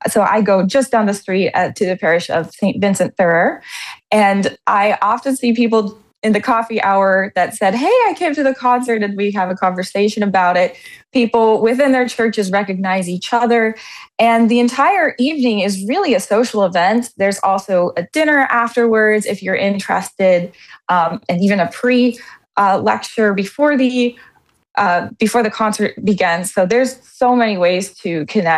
So I go just down the street to the parish of St. Vincent Ferrer. And I often see people in the coffee hour that said, "Hey, I came to the concert," and we have a conversation about it. People within their churches recognize each other. And the entire evening is really a social event. There's also a dinner afterwards if you're interested, and even a pre lecture before the concert begins. So there's so many ways to connect